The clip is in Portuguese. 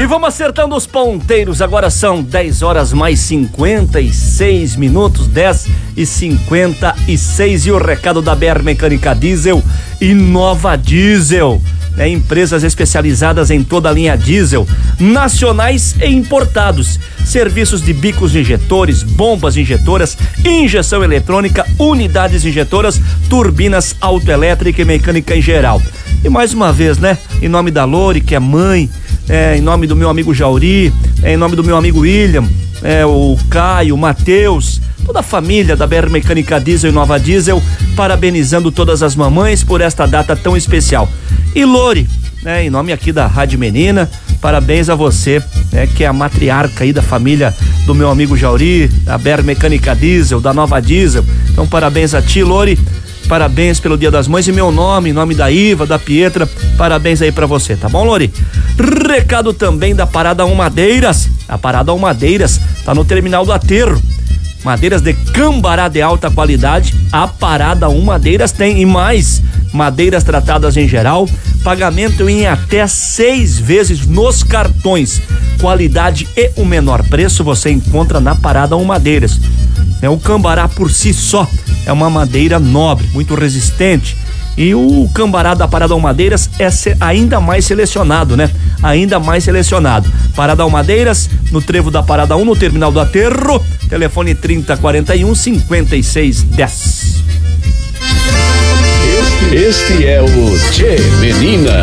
E vamos acertando os ponteiros, agora são 10 horas mais 56 minutos, 10h56, e o recado da BR Mecânica Diesel e Nova Diesel. Empresas especializadas em toda a linha diesel, nacionais e importados. Serviços de bicos injetores, bombas injetoras, injeção eletrônica, unidades injetoras, turbinas autoelétrica e mecânica em geral. E mais uma vez, em nome da Lori, que é mãe, em nome do meu amigo Jauri, em nome do meu amigo William, o Caio, o Matheus, toda a família da BR Mecânica Diesel e Nova Diesel, parabenizando todas as mamães por esta data tão especial. E Lori, em nome aqui da Rádio Menina, parabéns a você, que é a matriarca aí da família do meu amigo Jauri, da BR Mecânica Diesel, da Nova Diesel. Então parabéns a ti, Lori, parabéns pelo Dia das Mães, em meu nome, em nome da Iva, da Pietra, parabéns aí pra você, tá bom, Lori? Recado também da Parada 1 Madeiras. A Parada 1 Madeiras tá no terminal do Aterro. Madeiras de Cambará de alta qualidade, a Parada 1 Madeiras tem, e mais, madeiras tratadas em geral, pagamento em até 6 vezes nos cartões. Qualidade e o menor preço você encontra na Parada 1 Madeiras. O Cambará por si só é uma madeira nobre, muito resistente. E o Cambará da Parada 1 Madeiras é ainda mais selecionado, Ainda mais selecionado. Parada 1 Madeiras, no trevo da Parada 1, no terminal do Aterro, telefone 3041-5610. Este é o Tchê Menina.